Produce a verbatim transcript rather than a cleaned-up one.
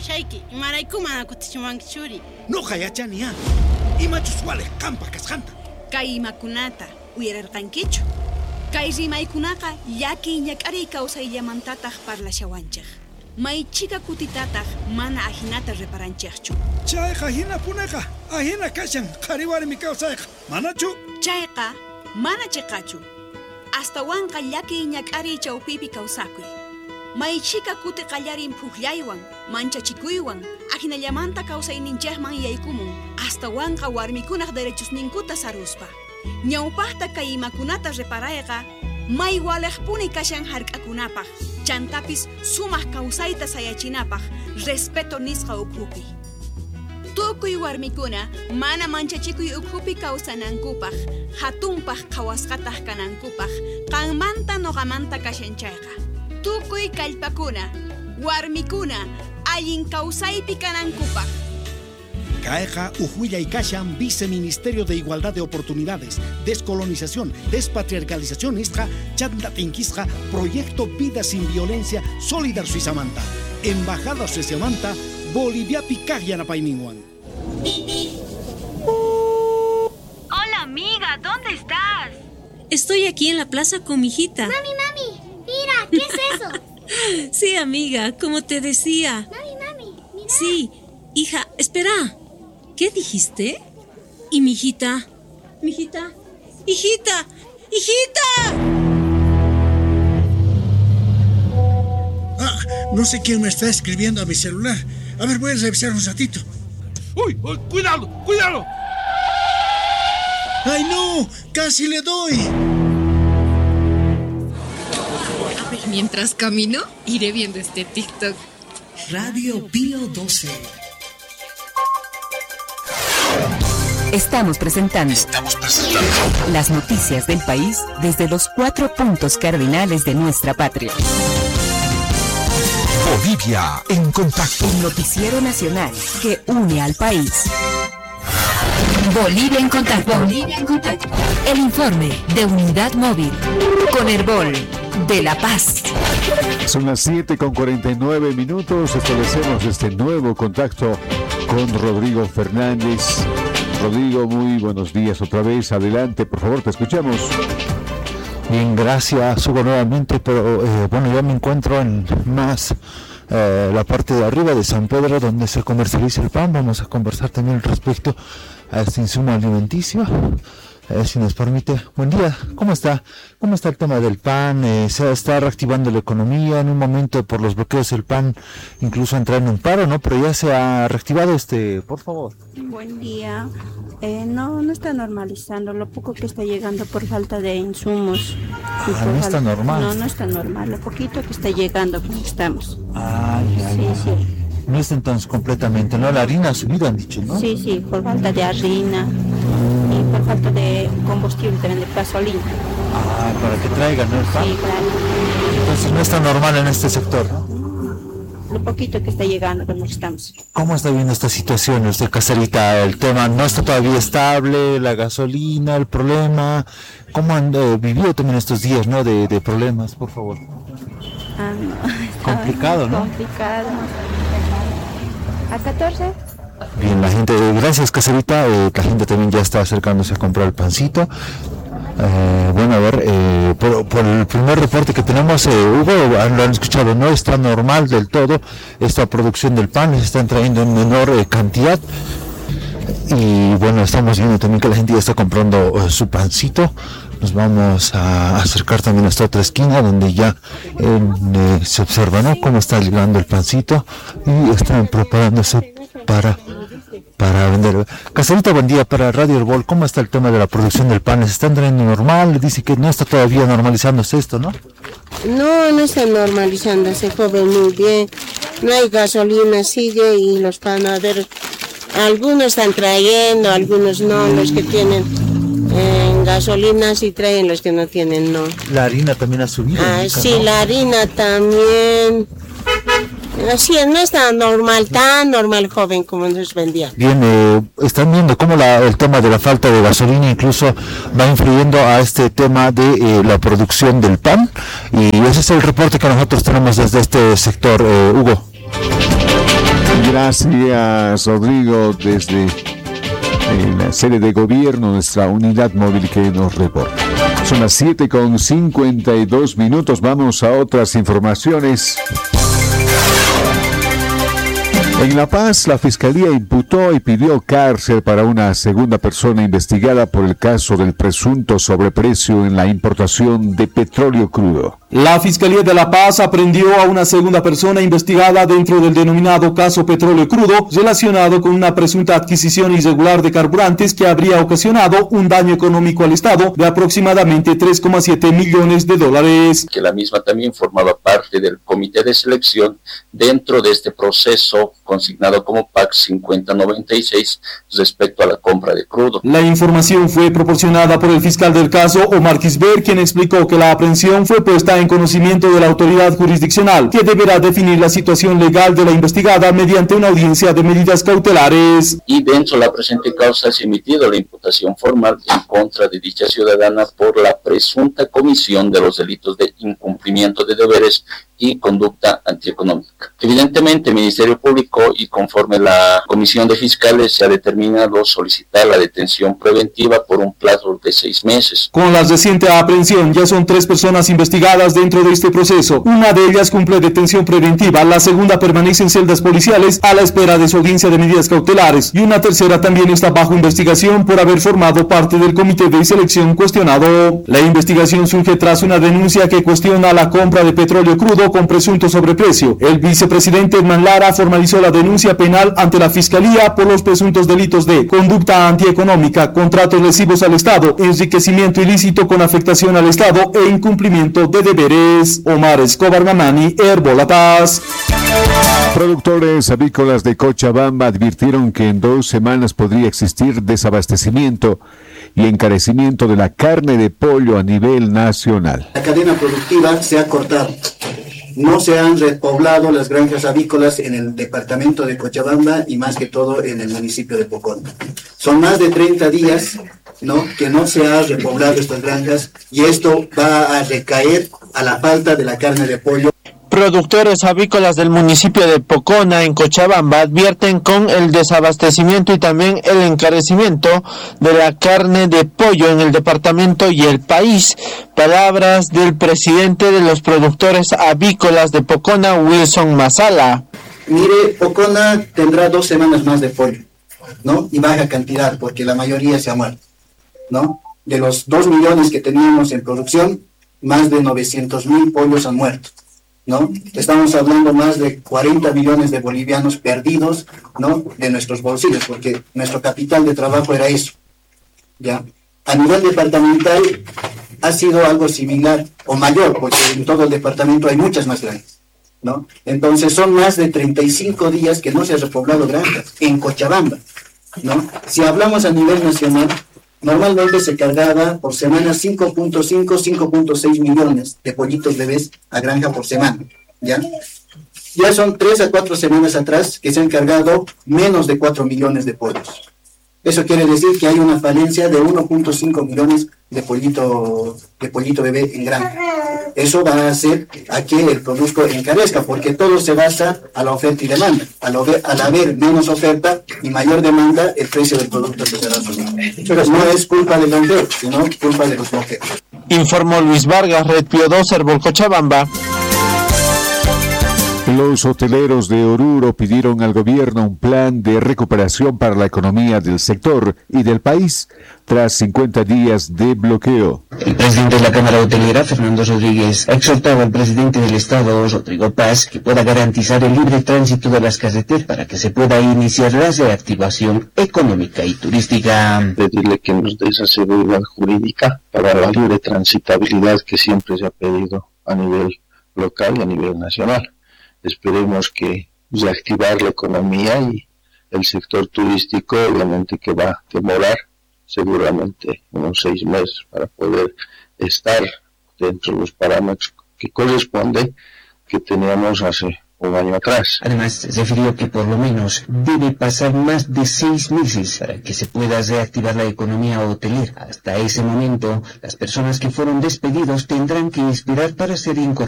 shaiki, imaraykuma kutichimankichuri. Noqa yachaniya. Imachus wale qampa kasqanta. Kay imakunata uyararqankichu. Kay rimaykunaqa llaki ñak'ari kawsayllamantataq parlashawanchik. Maychika kutitataq mana ahinata reparanchikchu. Chayqa hina punaqa ahina kashan qhariwarmi kawsayqa. Manachu? Chayqa mana chiqachu. Astawanqa llaki ñak'ari chawpipi kawsakuy. Maychika kuti qallarin puqllaywan, manchachikuywan, ahinallamanta kawsayninchikman yaykumun. Astawanqa warmikunaq derechosninkuta saruspa. Ñawpaqta kay imakunata reparayqa may waleqpuni kashan hark'akunapaq. Chantapis sumaq kawsayta sayachinapaq respeto nisqa ukhupi. Tukuy warmikuna mana manchachikuy ukhupi kawsanankupaq, hatunpaq qhawasqataq kanankupaq, qanmanta noqamanta kashanchayqa. Tukuy kallpakuna, warmikuna allin kawsaypi kanankupaq. Kayqa ujuillay kashan Viceministerio de Igualdad de Oportunidades, Descolonización, Despatriarcalización isqa chantatinkisqa Proyecto Vida Sin Violencia Solidar Suizamanta, Embajada Suizamanta, Boliviapi kaqyanapayninwan. Hola amiga, ¿dónde estás? Estoy aquí en la plaza con mi hijita. Mami, mami, mira, ¿qué es eso? Sí, amiga, como te decía. Mami, mami, mira. Sí, hija, espera. ¿Qué dijiste? ¿Y mi hijita? ¿Mi hijita? ¡Hijita! ¡Hijita! Ah, no sé quién me está escribiendo a mi celular. A ver, voy a revisar un ratito. ¡Uy! uy ¡Cuidado! ¡Cuidado! ¡Ay, no! ¡Casi le doy! A ver, mientras camino, iré viendo este TikTok. Radio Pío doce. Estamos presentando, Estamos presentando las noticias del país desde los cuatro puntos cardinales de nuestra patria. Bolivia en contacto. Un noticiero nacional que une al país. Bolivia en contacto. Bolivia en contacto. El informe de Unidad Móvil con Herbol de La Paz. Son las siete con cuarenta y nueve minutos. Establecemos este nuevo contacto con Rodrigo Fernández. Rodrigo, muy buenos días otra vez. Adelante, por favor, te escuchamos. Bien, gracias, Hugo, nuevamente, pero eh, bueno, yo me encuentro en más eh, la parte de arriba de San Pedro, donde se comercializa el pan. Vamos a conversar también respecto a este insumo alimenticio. Eh, si nos permite. Buen día, ¿cómo está? ¿Cómo está el tema del pan? Eh, se está reactivando la economía. En un momento, por los bloqueos, el pan incluso entró en un paro, ¿no? Pero ya se ha reactivado este, por favor. Buen día. Eh, no, no está normalizando. Lo poco que está llegando por falta de insumos. Ah, no está falta... normal. No, no está normal. Lo poquito que está llegando, como estamos. Ah, ya, sí, ya. sí. No está entonces completamente, ¿no? La harina ha subido, han dicho, ¿no? Sí, sí, por falta de harina y por falta de combustible también, de gasolina. Ah, para que traigan, ¿no? Sí, claro. Entonces no está normal en este sector, ¿no? Lo poquito que está llegando, como estamos. ¿Cómo está viendo esta situación usted, Caserita? El tema no está todavía estable, la gasolina, el problema. ¿Cómo han eh, vivido también estos días, ¿no? De, de problemas, por favor. Ah, no. Complicado, ¿no? Complicado. ¿A catorce? Bien, la gente, gracias, Caserita. Eh, la gente también ya está acercándose a comprar el pancito. Eh, bueno, a ver, eh, por, por el primer reporte que tenemos, eh, Hugo, lo han escuchado, no está normal del todo esta producción del pan, se están trayendo en menor eh, cantidad. Y bueno, estamos viendo también que la gente ya está comprando uh, su pancito. Nos vamos a acercar también a esta otra esquina donde ya eh, eh, se observa, ¿no?, cómo está llegando el pancito y están preparándose para para vender. Caserita, buen día, para Radio Herbol. ¿Cómo está el tema de la producción del pan? ¿Se están trayendo normal? Dice que no está todavía normalizándose esto, ¿no? No, no está normalizándose, joven, muy bien. No hay gasolina, sigue, y los panaderos, algunos están trayendo, algunos no, los que tienen eh, gasolina sí traen, los que no tienen no. La harina también ha subido. Ah, Mica, sí, ¿no? La harina también. Así no está normal, tan normal, joven, como nos vendía. Bien, eh, están viendo cómo la, el tema de la falta de gasolina incluso va influyendo a este tema de eh, la producción del pan, y ese es el reporte que nosotros tenemos desde este sector, eh, Hugo. Gracias, Rodrigo, desde eh, la sede de gobierno, nuestra unidad móvil que nos reporta. Son las siete con cincuenta y dos minutos. Vamos a otras informaciones. En La Paz, la Fiscalía imputó y pidió cárcel para una segunda persona investigada por el caso del presunto sobreprecio en la importación de petróleo crudo. La Fiscalía de La Paz aprendió a una segunda persona investigada dentro del denominado caso petróleo crudo relacionado con una presunta adquisición irregular de carburantes que habría ocasionado un daño económico al Estado de aproximadamente tres coma siete millones de dólares. Que la misma también formaba parte del comité de selección dentro de este proceso consignado como P A C cincuenta noventa y seis respecto a la compra de crudo. La información fue proporcionada por el fiscal del caso, Omar Quisber, quien explicó que la aprehensión fue puesta en conocimiento de la autoridad jurisdiccional, que deberá definir la situación legal de la investigada mediante una audiencia de medidas cautelares. Y dentro de la presente causa se ha emitido la imputación formal en contra de dicha ciudadana por la presunta comisión de los delitos de incumplimiento de deberes y conducta antieconómica. Evidentemente, el Ministerio Público y conforme la Comisión de Fiscales se ha determinado solicitar la detención preventiva por un plazo de seis meses. Con la reciente aprehensión ya son tres personas investigadas dentro de este proceso. Una de ellas cumple detención preventiva, la segunda permanece en celdas policiales a la espera de su audiencia de medidas cautelares y una tercera también está bajo investigación por haber formado parte del comité de selección cuestionado. La investigación surge tras una denuncia que cuestiona la compra de petróleo crudo con presunto sobreprecio. El vicepresidente Edman Lara formalizó la denuncia penal ante la Fiscalía por los presuntos delitos de conducta antieconómica, contratos lesivos al Estado, enriquecimiento ilícito con afectación al Estado e incumplimiento de deberes. Omar Escobar Mamani, Herbol La Paz. Productores avícolas de Cochabamba advirtieron que en dos semanas podría existir desabastecimiento y encarecimiento de la carne de pollo a nivel nacional. La cadena productiva se ha cortado. No se han repoblado las granjas avícolas en el departamento de Cochabamba y más que todo en el municipio de Pocona. Son más de treinta días, ¿no?, que no se ha repoblado estas granjas y esto va a recaer a la falta de la carne de pollo. Productores avícolas del municipio de Pocona, en Cochabamba, advierten con el desabastecimiento y también el encarecimiento de la carne de pollo en el departamento y el país. Palabras del presidente de los productores avícolas de Pocona, Wilson Masala. Mire, Pocona tendrá dos semanas más de pollo, ¿no? Y baja cantidad, porque la mayoría se ha muerto, ¿no? De los dos millones que teníamos en producción, más de novecientos mil pollos han muerto, ¿no? Estamos hablando más de cuarenta millones de bolivianos perdidos, ¿no?, de nuestros bolsillos, porque nuestro capital de trabajo era eso, ¿ya? A nivel departamental ha sido algo similar o mayor, porque en todo el departamento hay muchas más granjas, ¿no? Entonces son más de treinta y cinco días que no se ha repoblado granjas en Cochabamba, ¿no? Si hablamos a nivel nacional, normalmente se cargaba por semana cinco punto cinco, cinco punto seis millones de pollitos bebés a granja por semana, ¿ya? Ya son tres a cuatro semanas atrás que se han cargado menos de cuatro millones de pollos. Eso quiere decir que hay una falencia de uno punto cinco millones de pollito, de pollito bebé en granja. Eso va a hacer a que el producto encarezca, porque todo se basa a la oferta y demanda. Al, al haber menos oferta y mayor demanda, el precio del producto se será subir. No es culpa del vendedor, sino culpa de los bloqueos. Informó Luis Vargas, Red Pío dos, Herbol Cochabamba. Los hoteleros de Oruro pidieron al gobierno un plan de recuperación para la economía del sector y del país tras cincuenta días de bloqueo. El presidente de la Cámara Hotelera, Fernando Rodríguez, ha exhortado al presidente del Estado, Rodrigo Paz, que pueda garantizar el libre tránsito de las carreteras para que se pueda iniciar la reactivación económica y turística. Pedirle que nos dé esa seguridad jurídica para la libre transitabilidad que siempre se ha pedido a nivel local y a nivel nacional. Esperemos que reactivar la economía y el sector turístico, obviamente que va a demorar seguramente unos seis meses para poder estar dentro de los parámetros que corresponde que teníamos hace un año atrás. Además, se refirió que por lo menos debe pasar más de seis meses para que se pueda reactivar la economía hotelera. Hasta ese momento, las personas que fueron despedidos tendrán que esperar para ser incorporadas